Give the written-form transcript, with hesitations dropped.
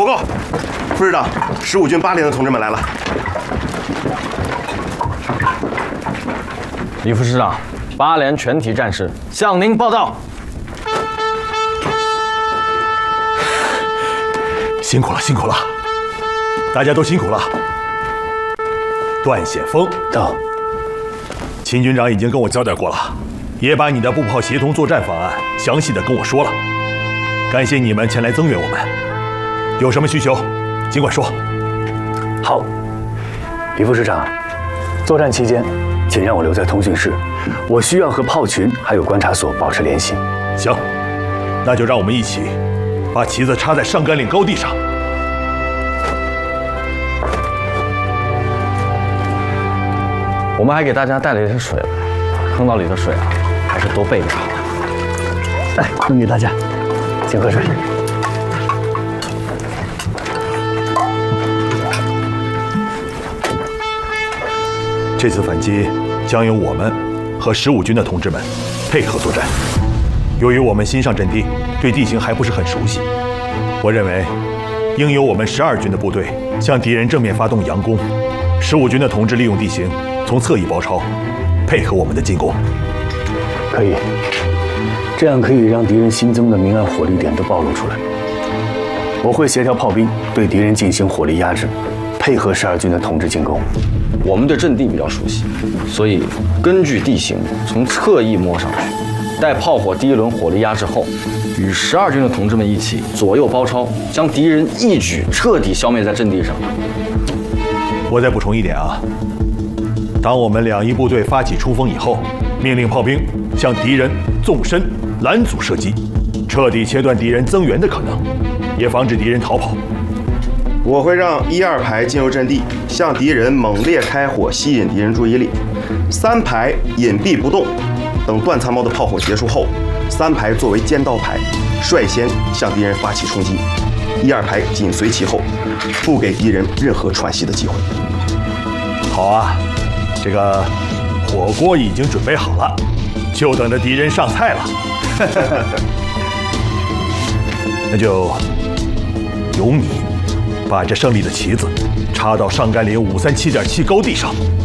报告，副师长，15军8连的同志们来了。 李副师长，8连全体战士向您报到。 辛苦了，辛苦了，大家都辛苦了。段显锋到。 秦军长已经跟我交代过了，也把你的步炮协同作战方案详细的跟我说了。感谢你们前来增援我们，有什么需求尽管说。 好，李副师长，作战期间，请让我留在通讯室，我需要和炮群还有观察所保持联系。 行，那就让我们一起把旗子插在上甘岭高地上。 我们还给大家带了一些水来，坑道里的水啊，还是多备点好。 来，分给大家，请喝水。 这次反击将由我们和15军的同志们配合作战。由于我们新上阵地，对地形还不是很熟悉，我认为应由我们12军的部队向敌人正面发动佯攻，15军的同志利用地形从侧翼包抄，配合我们的进攻。 可以，这样可以让敌人新增的明暗火力点都暴露出来。我会协调炮兵对敌人进行火力压制，配合12军的同志进攻。 我们对阵地比较熟悉，所以根据地形从侧翼摸上去，待炮火第一轮火力压制后，与12军的同志们一起左右包抄，将敌人一举彻底消灭在阵地上。 我再补充一点啊，当我们2翼部队发起冲锋以后，命令炮兵向敌人纵深拦阻射击，彻底切断敌人增援的可能，也防止敌人逃跑。 我会让1、2排进入阵地，向敌人猛烈开火，吸引敌人注意力。3排隐蔽不动，等断残毛的炮火结束后，3排作为尖刀排，率先向敌人发起冲击。1、2排紧随其后，不给敌人任何喘息的机会。 好啊，这个火锅已经准备好了，就等着敌人上菜了。那就由你把这胜利的旗子插到上甘岭537.7高地上。